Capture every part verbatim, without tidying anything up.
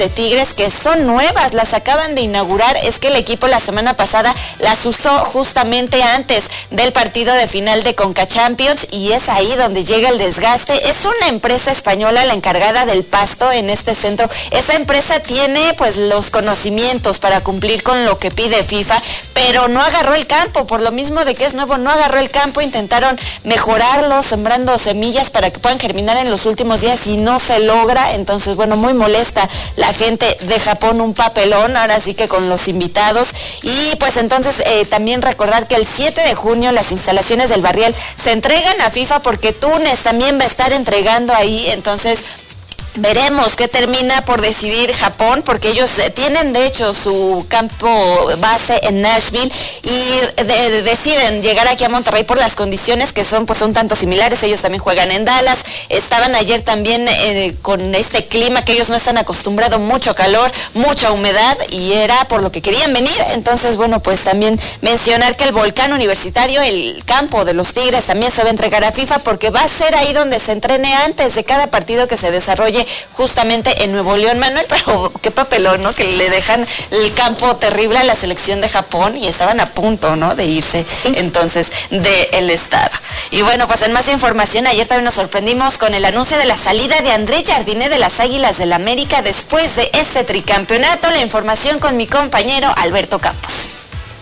de Tigres, que son nuevas, las acaban de inaugurar. Es que el equipo la semana pasada las usó justamente antes del partido de final de Conca Champions, y es ahí donde llega el desgaste. Es una empresa española la encargada del pasto en este centro. Esa empresa tiene pues los conocimientos para cumplir con lo que pide FIFA, pero no agarró el campo, por lo mismo de que es nuevo, no agarró el campo. Intentaron mejorarlo, sembrando semillas para que puedan germinar en los últimos días, y no se logra. Entonces, bueno, muy molesta la gente de Japón, un papelón, ahora sí que con los invitados. Y pues entonces eh, también recordar que el siete de junio las instalaciones del Barrial se entregan a FIFA, porque Túnez también va a estar entregando ahí. Entonces veremos qué termina por decidir Japón, porque ellos tienen de hecho su campo base en Nashville y de, de, deciden llegar aquí a Monterrey por las condiciones que son pues un tanto similares. Ellos también juegan en Dallas, estaban ayer también eh, con este clima que ellos no están acostumbrados, mucho calor, mucha humedad, y era por lo que querían venir. Entonces, bueno, pues también mencionar que el Volcán Universitario, el campo de los Tigres, también se va a entregar a FIFA, porque va a ser ahí donde se entrene antes de cada partido que se desarrolle justamente en Nuevo León. Manuel, pero qué papelón, ¿no? Que le dejan el campo terrible a la selección de Japón, y estaban a punto, ¿no?, de irse entonces del estado. Y bueno, pues en más información, ayer también nos sorprendimos con el anuncio de la salida de André Jardine de las Águilas del América después de este tricampeonato. La información con mi compañero Alberto Campos.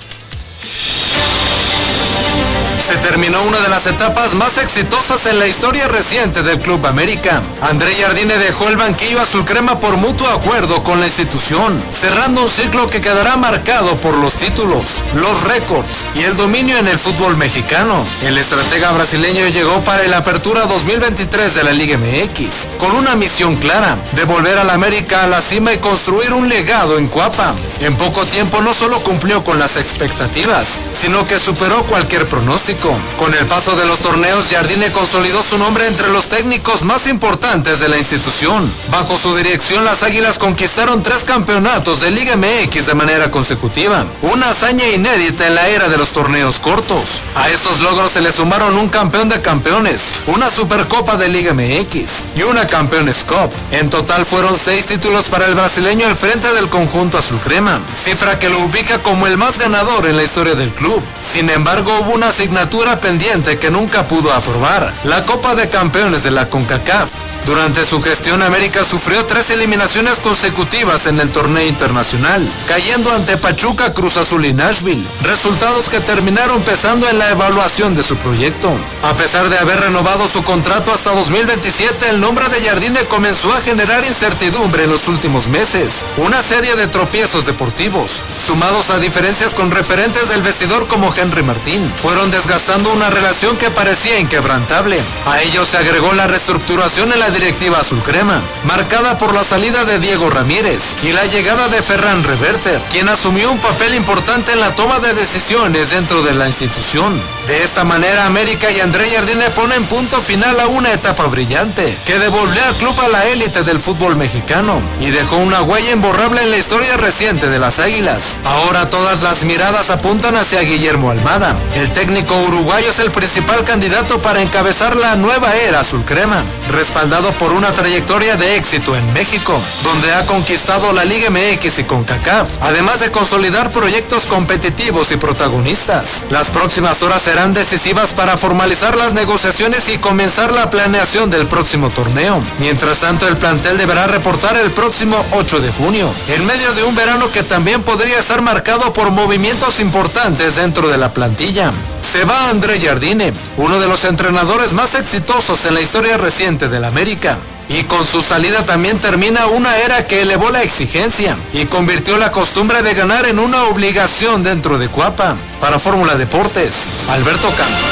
Se terminó una de las etapas más exitosas en la historia reciente del Club América. André Jardine dejó el banquillo azulcrema por mutuo acuerdo con la institución, cerrando un ciclo que quedará marcado por los títulos, los récords y el dominio en el fútbol mexicano. El estratega brasileño llegó para el Apertura dos mil veintitrés de la Liga M X, con una misión clara: devolver al América a la cima y construir un legado en Cuapa. En poco tiempo no solo cumplió con las expectativas, sino que superó cualquier pronóstico. Con el paso de los torneos, Jardine consolidó su nombre entre los técnicos más importantes de la institución. Bajo su dirección, las Águilas conquistaron tres campeonatos de Liga M X de manera consecutiva, una hazaña inédita en la era de los torneos cortos. A esos logros se le sumaron un campeón de campeones, una Supercopa de Liga M X y una Campeones Cup. En total fueron seis títulos para el brasileño al frente del conjunto azulcrema, cifra que lo ubica como el más ganador en la historia del club. Sin embargo, hubo una asignatura pendiente que nunca pudo aprobar: la Copa de Campeones de la CONCACAF. Durante su gestión, América sufrió tres eliminaciones consecutivas en el torneo internacional, cayendo ante Pachuca, Cruz Azul y Nashville, resultados que terminaron pesando en la evaluación de su proyecto. A pesar de haber renovado su contrato hasta dos mil veintisiete, el nombre de Jardine comenzó a generar incertidumbre en los últimos meses. Una serie de tropiezos deportivos, sumados a diferencias con referentes del vestidor como Henry Martín, fueron desgastando una relación que parecía inquebrantable. A ello se agregó la reestructuración en la directiva azulcrema, marcada por la salida de Diego Ramírez y la llegada de Ferran Reverter, quien asumió un papel importante en la toma de decisiones dentro de la institución. De esta manera, América y André Jardine ponen punto final a una etapa brillante que devolvió al club a la élite del fútbol mexicano y dejó una huella imborrable en la historia reciente de las Águilas. Ahora todas las miradas apuntan hacia Guillermo Almada. El técnico uruguayo es el principal candidato para encabezar la nueva era azulcrema, respaldado por una trayectoria de éxito en México, donde ha conquistado la Liga M X y CONCACAF, además de consolidar proyectos competitivos y protagonistas. Las próximas horas serán decisivas para formalizar las negociaciones y comenzar la planeación del próximo torneo. Mientras tanto, el plantel deberá reportar el próximo ocho de junio, en medio de un verano que también podría estar marcado por movimientos importantes dentro de la plantilla. Se va André Jardine, uno de los entrenadores más exitosos en la historia reciente del América. Y con su salida también termina una era que elevó la exigencia y convirtió la costumbre de ganar en una obligación dentro de Cuapa. Para Fórmula Deportes, Alberto Campos.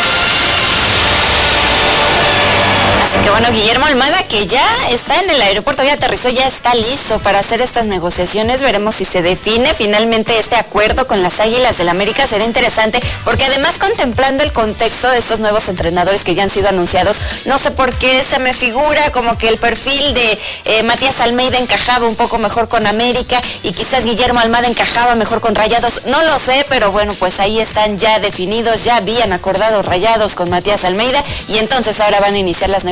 Así que bueno, Guillermo Almada, que ya está en el aeropuerto, ya aterrizó, ya está listo para hacer estas negociaciones. Veremos si se define finalmente este acuerdo con las Águilas del América. Será interesante, porque además, contemplando el contexto de estos nuevos entrenadores que ya han sido anunciados, no sé por qué se me figura como que el perfil de eh, Matías Almeida encajaba un poco mejor con América, y quizás Guillermo Almada encajaba mejor con Rayados. No lo sé, pero bueno, pues ahí están ya definidos, ya habían acordado Rayados con Matías Almeida, y entonces ahora van a iniciar las negociaciones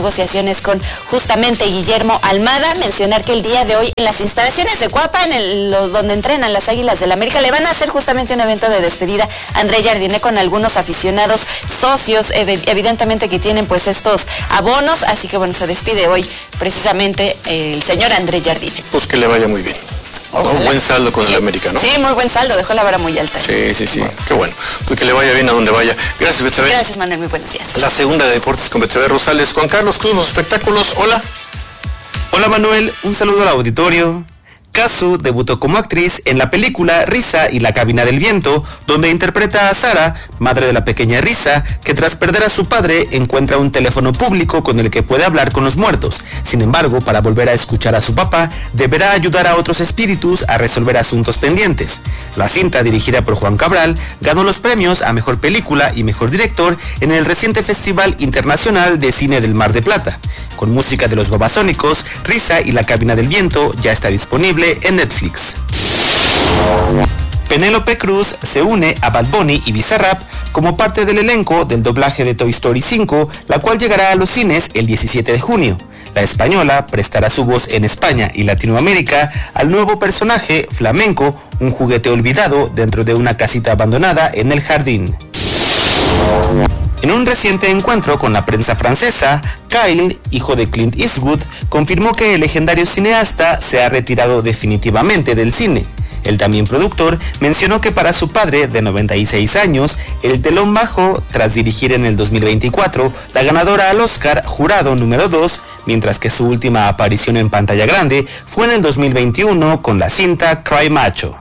negociaciones con justamente Guillermo Almada. Mencionar que el día de hoy en las instalaciones de Cuapa, en el, lo, donde entrenan las Águilas del América, le van a hacer justamente un evento de despedida a André Jardiné con algunos aficionados socios, ev evidentemente que tienen pues estos abonos, así que bueno, se despide hoy precisamente eh, el señor André Jardiné. Pues que le vaya muy bien. Un buen saldo con sí. el América, ¿no? Sí, muy buen saldo, dejó la vara muy alta. Sí, sí, sí, bueno. Qué bueno. Pues que le vaya bien a donde vaya. Gracias, Betsabe. Gracias, Manuel, muy buenos días. La segunda de Deportes con Betsabe Rosales. Juan Carlos Cruz, los espectáculos, hola. Hola, Manuel, un saludo al auditorio. Kazu debutó como actriz en la película Risa y la cabina del viento, donde interpreta a Sara, madre de la pequeña Risa, que tras perder a su padre encuentra un teléfono público con el que puede hablar con los muertos. Sin embargo, para volver a escuchar a su papá, deberá ayudar a otros espíritus a resolver asuntos pendientes. La cinta, dirigida por Juan Cabral, ganó los premios a Mejor Película y Mejor Director en el reciente Festival Internacional de Cine del Mar de Plata. Con música de los Babasónicos, Risa y la cabina del viento ya está disponible en Netflix. Penélope Cruz se une a Bad Bunny y Bizarrap como parte del elenco del doblaje de Toy Story cinco, la cual llegará a los cines el diecisiete de junio. La española prestará su voz en España y Latinoamérica al nuevo personaje Flamenco, un juguete olvidado dentro de una casita abandonada en el jardín. En un reciente encuentro con la prensa francesa, Kyle, hijo de Clint Eastwood, confirmó que el legendario cineasta se ha retirado definitivamente del cine. El también productor mencionó que para su padre, de noventa y seis años, el telón bajó tras dirigir en el dos mil veinticuatro la ganadora al Oscar Jurado número dos, mientras que su última aparición en pantalla grande fue en el dos mil veintiuno con la cinta Cry Macho.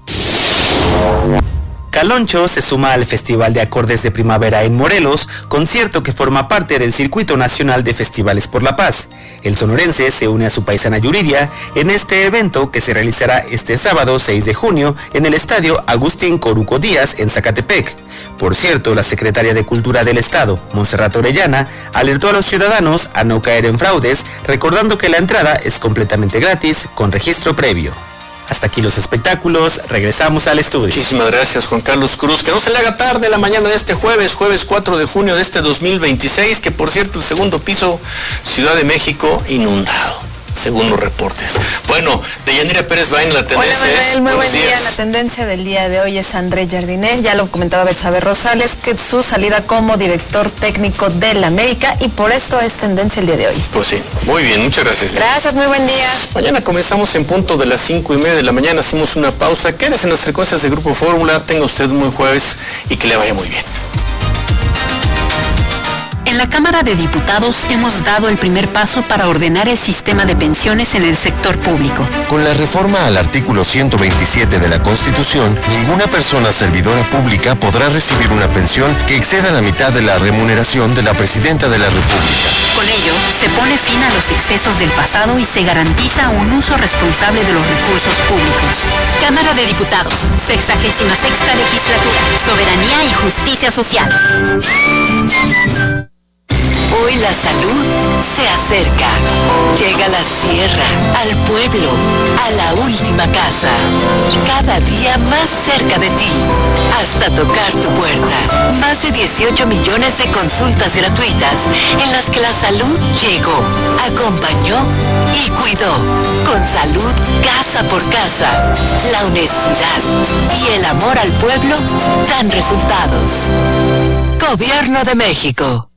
Caloncho se suma al Festival de Acordes de Primavera en Morelos, concierto que forma parte del Circuito Nacional de Festivales por la Paz. El sonorense se une a su paisana Yuridia en este evento que se realizará este sábado seis de junio en el Estadio Agustín Coruco Díaz en Zacatepec. Por cierto, la secretaria de Cultura del Estado, Montserrat Orellana, alertó a los ciudadanos a no caer en fraudes, recordando que la entrada es completamente gratis con registro previo. Hasta aquí los espectáculos, regresamos al estudio. Muchísimas gracias, Juan Carlos Cruz. Que no se le haga tarde la mañana de este jueves, jueves cuatro de junio de este dos mil veintiséis, que por cierto el segundo piso, Ciudad de México, inundado, según los reportes. Bueno, Deyanira Pérez va en la tendencia. Hola, Manuel, es, muy buen días. día. La tendencia del día de hoy es André Jardiné, ya lo comentaba Betsabe Rosales, que su salida como director técnico del América, y por esto es tendencia el día de hoy. Pues sí, muy bien, muchas gracias. Gracias, muy buen día. Mañana comenzamos en punto de las cinco y media de la mañana, hacemos una pausa. Quédese en las frecuencias de Grupo Fórmula, tenga usted un buen jueves y que le vaya muy bien. En la Cámara de Diputados hemos dado el primer paso para ordenar el sistema de pensiones en el sector público. Con la reforma al artículo ciento veintisiete de la Constitución, ninguna persona servidora pública podrá recibir una pensión que exceda la mitad de la remuneración de la Presidenta de la República. Con ello, se pone fin a los excesos del pasado y se garantiza un uso responsable de los recursos públicos. Cámara de Diputados, sexagésima sexta legislatura, soberanía y justicia social. Hoy la salud se acerca. Llega a la sierra, al pueblo, a la última casa. Cada día más cerca de ti, hasta tocar tu puerta. Más de dieciocho millones de consultas gratuitas en las que la salud llegó, acompañó y cuidó. Con salud casa por casa, la honestidad y el amor al pueblo dan resultados. Gobierno de México.